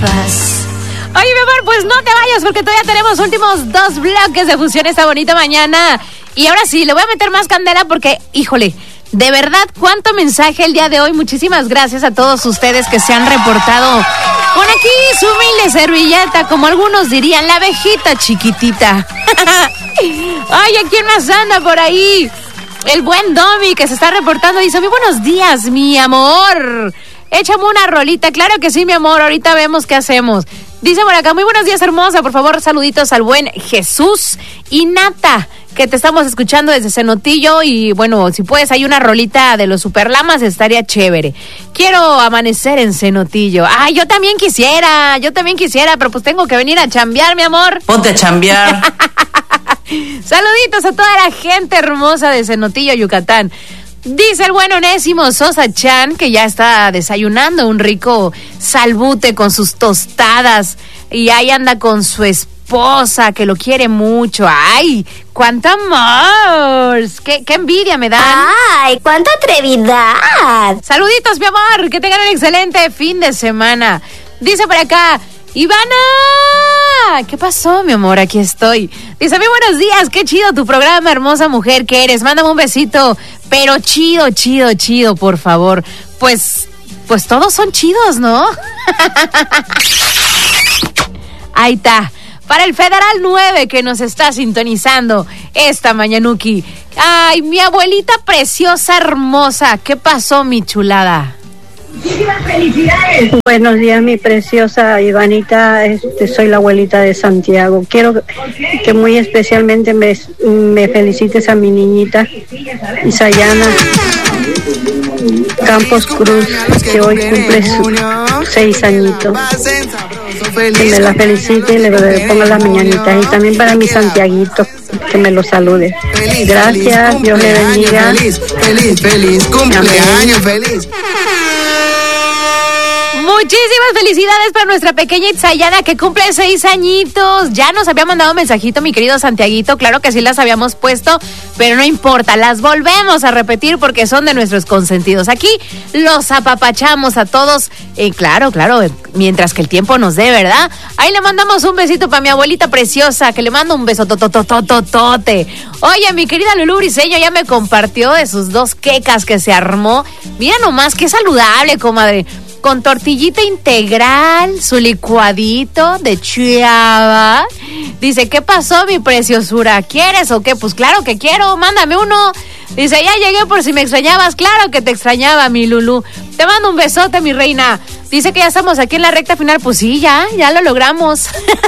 paz. Oye, mi amor, pues no te vayas porque todavía tenemos últimos 2 bloques de fusión esta bonita mañana. Y ahora sí, le voy a meter más candela porque, híjole, de verdad, cuánto mensaje el día de hoy. Muchísimas gracias a todos ustedes que se han reportado con aquí su humilde servilleta, como algunos dirían, la abejita chiquitita. Oye, ¿quién más anda por ahí? El buen Domi que se está reportando dice, muy buenos días, mi amor. Échame una rolita. Claro que sí, mi amor, ahorita vemos qué hacemos. Dice por acá, muy buenos días, hermosa. Por favor, saluditos al buen Jesús y Nata, que te estamos escuchando desde Cenotillo. Y bueno, si puedes, hay una rolita de los Superlamas, estaría chévere. Quiero amanecer en Cenotillo. Ay, yo también quisiera, pero pues tengo que venir a chambear, mi amor. Ponte a chambear. Saluditos a toda la gente hermosa de Cenotillo, Yucatán. Dice el buen Onésimo Sosa Chan que ya está desayunando un rico salbute con sus tostadas y ahí anda con su esposa que lo quiere mucho. ¡Ay! ¡Cuánto amor! ¡Qué envidia me dan! ¡Ay! ¡Cuánta atrevidad! Saluditos, mi amor, que tengan un excelente fin de semana. Dice por acá, Ivana, ¿qué pasó, mi amor? Aquí estoy. Dice, muy buenos días, qué chido tu programa, hermosa mujer que eres. Mándame un besito, pero chido, por favor. Pues todos son chidos, ¿no? Ahí está. Para el Federal 9 que nos está sintonizando esta mañanuki. Ay, mi abuelita preciosa, hermosa. ¿Qué pasó, mi chulada? ¡Felicidades! Buenos días, mi preciosa Ivanita. Soy la abuelita de Santiago. Quiero que muy especialmente me felicites a mi niñita Isayana Campos Cruz, que hoy cumple sus 6 añitos. Que me la felicite y le ponga las mañanitas. Y también para mi Santiaguito, que me lo salude. Gracias, Dios le bendiga. Feliz cumpleaños, feliz. Muchísimas felicidades para nuestra pequeña Itzayana que cumple 6 añitos. Ya nos había mandado un mensajito mi querido Santiaguito. Claro que sí las habíamos puesto, pero no importa, las volvemos a repetir porque son de nuestros consentidos. Aquí los apapachamos a todos. Claro, mientras que el tiempo nos dé, ¿verdad? Ahí le mandamos un besito para mi abuelita preciosa, que le mando un beso tototototote. Oye, mi querida Lulú Briseño ya me compartió de sus 2 quecas que se armó. Mira nomás, qué saludable, comadre. Con tortillita integral, su licuadito de chiaba. Dice, ¿qué pasó, mi preciosura? ¿Quieres o qué? Pues claro que quiero, mándame uno. Dice, ya llegué por si me extrañabas. Claro que te extrañaba, mi Lulú. Te mando un besote, mi reina. Dice que ya estamos aquí en la recta final. Pues sí, ya lo logramos.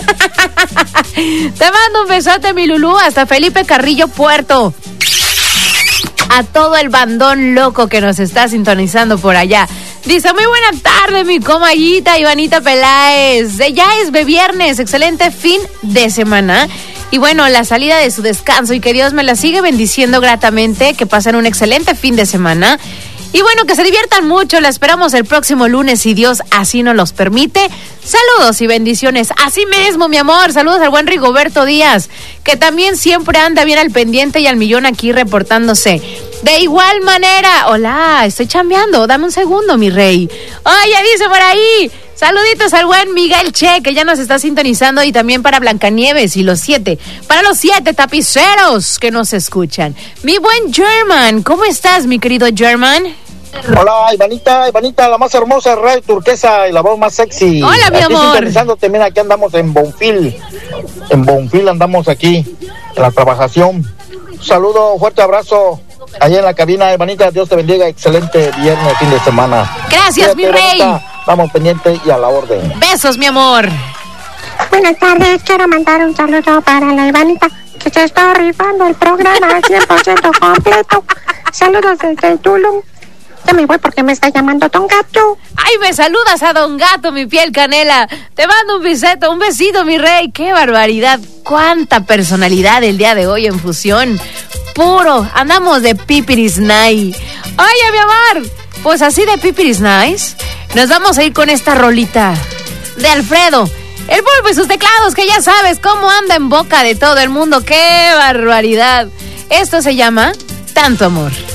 Te mando un besote, mi Lulú, hasta Felipe Carrillo, Puerto. A todo el bandón loco que nos está sintonizando por allá. Dice, muy buena tarde, mi comayita Ivanita Peláez. Ya es viernes, excelente fin de semana. Y bueno, la salida de su descanso y que Dios me la sigue bendiciendo gratamente, que pasen un excelente fin de semana. Y bueno, que se diviertan mucho, la esperamos el próximo lunes si Dios así nos los permite. Saludos y bendiciones. Así mismo, mi amor, saludos al buen Rigoberto Díaz, que también siempre anda bien al pendiente y al millón aquí reportándose. De igual manera, hola, estoy chambeando, dame un segundo, mi rey. Oye, dice por ahí, saluditos al buen Miguel Che, que ya nos está sintonizando, y también para Blancanieves y los 7, para los 7 tapiceros que nos escuchan. Mi buen German, ¿cómo estás, mi querido German? Hola, Ivanita, la más hermosa, radio turquesa y la voz más sexy. Hola, mi amor. Sintonizándote, mira, aquí andamos en Bonfil. En Bonfil andamos aquí, en la trabajación. Un saludo, fuerte abrazo. Allá en la cabina, Ivanita, Dios te bendiga, excelente viernes, fin de semana. Gracias, cuídate, mi rey. Ivanita, vamos pendiente y a la orden. Besos, mi amor. Buenas tardes, quiero mandar un saludo para la Ivanita, que se está rifando el programa 100% completo. Saludos desde Tulum. Ya me voy porque me está llamando Don Gato. Ay, me saludas a Don Gato, mi piel canela. Te mando un besito, mi rey. ¡Qué barbaridad! ¡Cuánta personalidad el día de hoy en fusión! Puro, andamos de pipiris nice. Oye, mi amor, pues así de pipiris nice, nos vamos a ir con esta rolita de Alfredo, el Bulbo y sus teclados, que ya sabes cómo anda en boca de todo el mundo. ¡Qué barbaridad! Esto se llama Tanto Amor.